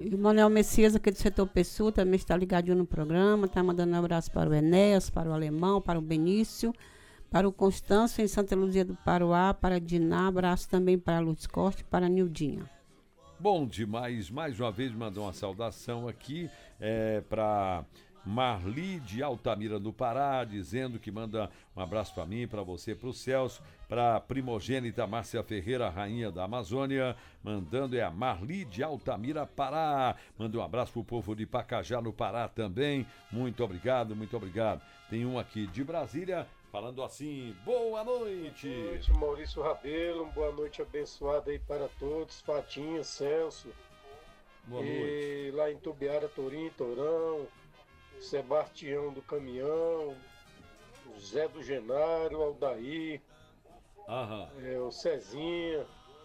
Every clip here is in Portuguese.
E o Manuel Messias, aqui do setor Pessoa, também está ligadinho no programa, está mandando um abraço para o Enéas, para o Alemão, para o Benício, para o Constâncio em Santa Luzia do Paruá, para a Diná, abraço também para a Luz Costa e para a Nildinha. Bom demais, mais uma vez mandou uma saudação aqui para Marli de Altamira do Pará, dizendo que manda um abraço para mim, para você, para o Celso, para a primogênita Márcia Ferreira, rainha da Amazônia, mandando a Marli de Altamira, Pará. Manda um abraço para o povo de Pacajá, no Pará também. Muito obrigado, muito obrigado. Tem um aqui de Brasília, falando assim, boa noite. Boa noite, Maurício Rabelo, boa noite abençoada aí para todos, Fatinha, Celso. Boa noite. E lá em Tubiara, Torim, Torão, Sebastião do Caminhão, Zé do Genário, Aldair, o Cezinha,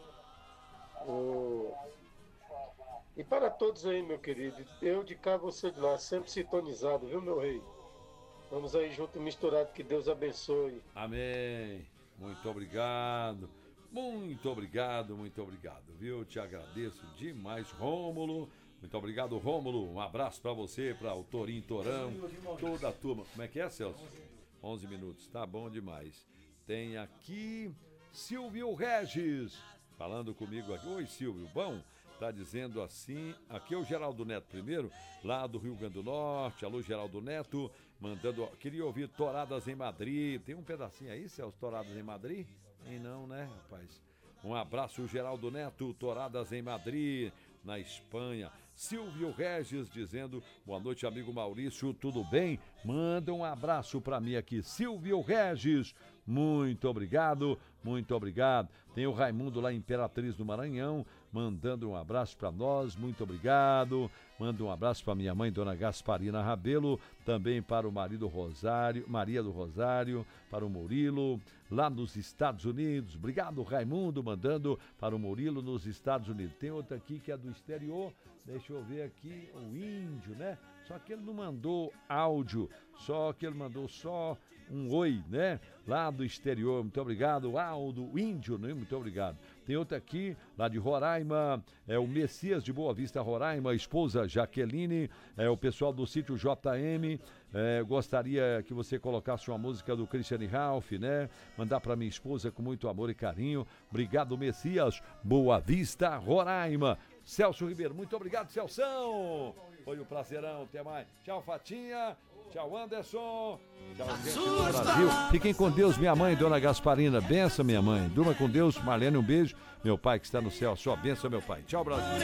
e para todos aí, meu querido, eu de cá, você de lá, sempre sintonizado, viu, meu rei? Vamos aí junto, misturado, que Deus abençoe. Amém. Muito obrigado. Muito obrigado, viu? Te agradeço demais, Rômulo. Muito obrigado, Rômulo. Um abraço para você, para o Torim Torão, toda a turma. Como é que é, Celso? 11 minutos, tá bom demais. Tem aqui Silvio Regis falando comigo aqui. Oi, Silvio, bom? Tá dizendo assim, aqui é o Geraldo Neto primeiro, lá do Rio Grande do Norte. Alô, Geraldo Neto, mandando, queria ouvir Toradas em Madrid. Tem um pedacinho aí, Celso, Toradas em Madrid? Tem não, né, rapaz? Um abraço, Geraldo Neto, Toradas em Madrid, na Espanha. Silvio Regis dizendo, boa noite, amigo Maurício, tudo bem? Manda um abraço para mim aqui, Silvio Regis. Muito obrigado, muito obrigado. Tem o Raimundo lá em Imperatriz do Maranhão, mandando um abraço para nós, muito obrigado. Manda um abraço para minha mãe, Dona Gasparina Rabelo, também para o marido Rosário, Maria do Rosário, para o Murilo, lá nos Estados Unidos. Obrigado, Raimundo, mandando para o Murilo nos Estados Unidos. Tem outra aqui que é do exterior, deixa eu ver aqui, o Índio, né? Só que ele não mandou áudio, só que ele mandou só um oi, né? Lá do exterior, muito obrigado, Aldo, Índio, né? Muito obrigado. Tem outra aqui, lá de Roraima, o Messias de Boa Vista, Roraima, a esposa Jaqueline, o pessoal do sítio JM, gostaria que você colocasse uma música do Christian Ralph, né? Mandar para minha esposa com muito amor e carinho. Obrigado, Messias, Boa Vista, Roraima. Celso Ribeiro, muito obrigado, Celção. Foi um prazerão, até mais. Tchau, Fatinha. Tchau, Anderson. Tchau, gente do Brasil. Fiquem com Deus, minha mãe, Dona Gasparina. Benção, minha mãe. Durma com Deus. Marlene, um beijo. Meu pai que está no céu, só benção, meu pai. Tchau, Brasil.